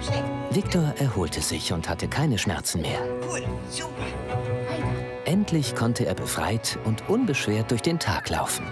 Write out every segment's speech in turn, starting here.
Viktor erholte sich und hatte keine Schmerzen mehr. Cool, super. Endlich konnte er befreit und unbeschwert durch den Tag laufen.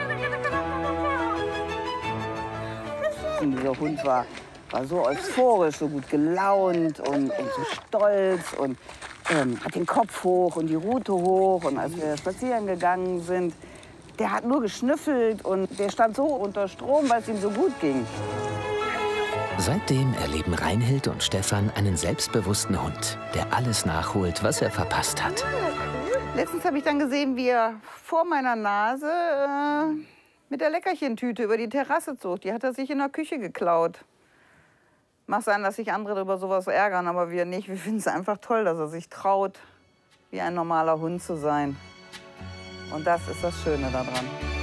Und dieser Hund war so euphorisch, so gut gelaunt und so stolz und hat den Kopf hoch und die Rute hoch. Und als wir spazieren gegangen sind, der hat nur geschnüffelt und der stand so unter Strom, weil es ihm so gut ging. Seitdem erleben Reinhild und Stefan einen selbstbewussten Hund, der alles nachholt, was er verpasst hat. Letztens habe ich dann gesehen, wie er vor meiner Nase mit der Leckerchentüte über die Terrasse zog. Die hat er sich in der Küche geklaut. Mag sein, dass sich andere über sowas ärgern, aber wir nicht. Wir finden es einfach toll, dass er sich traut, wie ein normaler Hund zu sein. Und das ist das Schöne daran.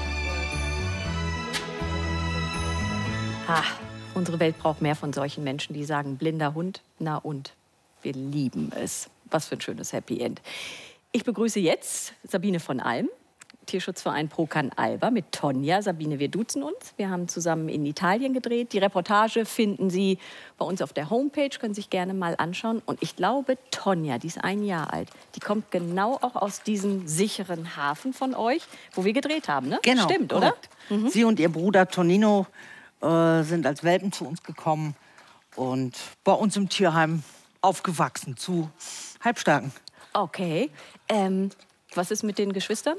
Unsere Welt braucht mehr von solchen Menschen, die sagen, blinder Hund, na und? Wir lieben es. Was für ein schönes Happy End. Ich begrüße jetzt Sabine von Alm, Tierschutzverein Pro Can Alba mit Tonja. Sabine, wir duzen uns. Wir haben zusammen in Italien gedreht. Die Reportage finden Sie bei uns auf der Homepage, können Sie sich gerne mal anschauen. Und ich glaube, Tonja, die ist 1 Jahr alt, die kommt genau auch aus diesem sicheren Hafen von euch, wo wir gedreht haben, ne? Genau. Stimmt, oder? Mhm. Sie und ihr Bruder Tonino sind als Welpen zu uns gekommen und bei uns im Tierheim aufgewachsen zu Halbstarken. Okay. Was ist mit den Geschwistern?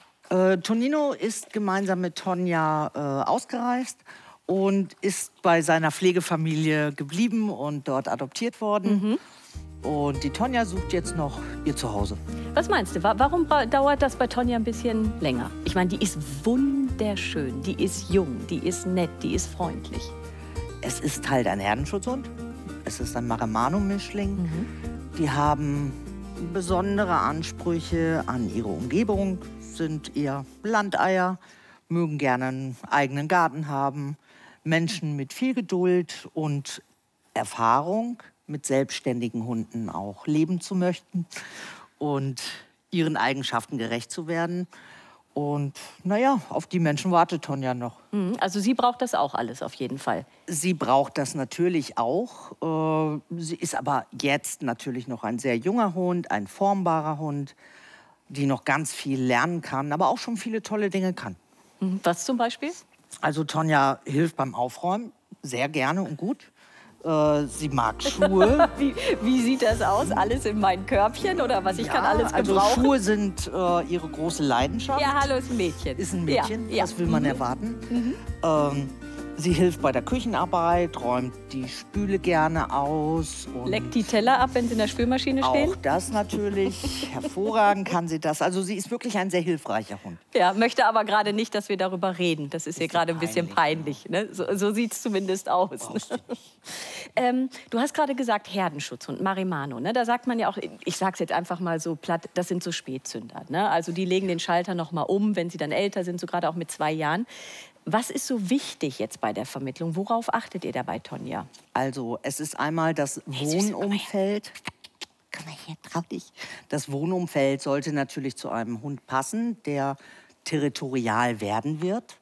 Tonino ist gemeinsam mit Tonja ausgereist und ist bei seiner Pflegefamilie geblieben und dort adoptiert worden. Und die Tonja sucht jetzt noch ihr Zuhause. Was meinst du, warum dauert das bei Tonja ein bisschen länger? Ich meine, die ist wunderschön, die ist jung, die ist nett, die ist freundlich. Es ist halt ein Herdenschutzhund. Es ist ein Maremano-Mischling. Die haben besondere Ansprüche an ihre Umgebung, sind eher Landeier, mögen gerne einen eigenen Garten haben, Menschen mit viel Geduld und Erfahrung, mit selbstständigen Hunden auch leben zu möchten und ihren Eigenschaften gerecht zu werden. Und naja, auf die Menschen wartet Tonja noch. Also sie braucht das auch alles auf jeden Fall. Sie braucht das natürlich auch. Sie ist aber jetzt natürlich noch ein sehr junger Hund, ein formbarer Hund, die noch ganz viel lernen kann, aber auch schon viele tolle Dinge kann. Was zum Beispiel? Also Tonja hilft beim Aufräumen sehr gerne und gut. Sie mag Schuhe. Wie sieht das aus? Alles in mein Körbchen oder was? Ich kann alles gebrauchen. Also Schuhe sind ihre große Leidenschaft. Ja, hallo, ist ein Mädchen. Ist ein Mädchen, ja. das will man erwarten. Sie hilft bei der Küchenarbeit, räumt die Spüle gerne aus. Und leckt die Teller ab, wenn sie in der Spülmaschine stehen? Auch das natürlich. Hervorragend kann sie das. Also sie ist wirklich ein sehr hilfreicher Hund. Ja, möchte aber gerade nicht, dass wir darüber reden. Das ist ihr gerade ein bisschen peinlich. Ne? So sieht es zumindest aus. Du hast gerade gesagt, Herdenschutzhund, Maremano. Ne? Da sagt man ja auch, ich sage es jetzt einfach mal so platt, das sind so Spätzünder. Ne? Also die legen den Schalter noch mal um, wenn sie dann älter sind, so gerade auch mit 2 Jahren. Was ist so wichtig jetzt bei der Vermittlung? Worauf achtet ihr dabei, Tonja? Also es ist einmal das Wohnumfeld. Komm mal her, trau dich. Das Wohnumfeld sollte natürlich zu einem Hund passen, der territorial werden wird.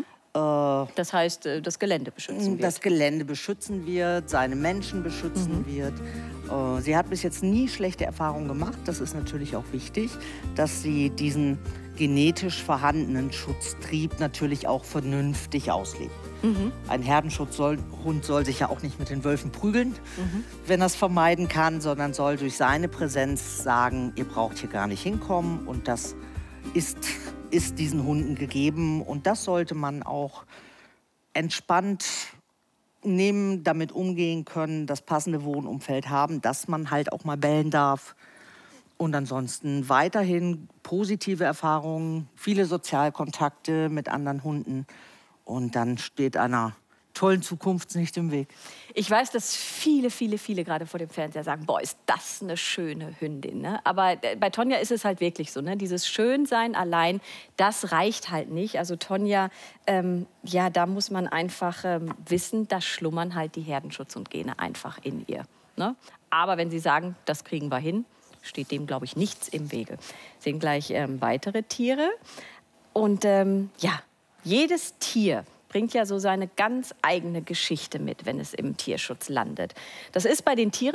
Das heißt, das Gelände beschützen wird. Das Gelände beschützen wird, seine Menschen beschützen wird. Sie hat bis jetzt nie schlechte Erfahrungen gemacht. Das ist natürlich auch wichtig, dass sie diesen genetisch vorhandenen Schutztrieb natürlich auch vernünftig auslebt. Ein Herdenschutzhund soll sich ja auch nicht mit den Wölfen prügeln, wenn er es vermeiden kann, sondern soll durch seine Präsenz sagen, ihr braucht hier gar nicht hinkommen. Und das ist diesen Hunden gegeben. Und das sollte man auch entspannt nehmen, damit umgehen können, das passende Wohnumfeld haben, dass man halt auch mal bellen darf. Und ansonsten weiterhin positive Erfahrungen, viele Sozialkontakte mit anderen Hunden. Und dann steht einer tollen Zukunft nicht im Weg. Ich weiß, dass viele gerade vor dem Fernseher sagen, boah, ist das eine schöne Hündin. Ne? Aber bei Tonja ist es halt wirklich so, ne? Dieses Schönsein allein, das reicht halt nicht. Also Tonja, ja, da muss man einfach wissen, da schlummern halt die Herdenschutzhundgene einfach in ihr. Ne? Aber wenn Sie sagen, das kriegen wir hin, steht dem, glaube ich, nichts im Wege. Sehen gleich weitere Tiere. Und ja, jedes Tier bringt ja so seine ganz eigene Geschichte mit, wenn es im Tierschutz landet. Das ist bei den Tieren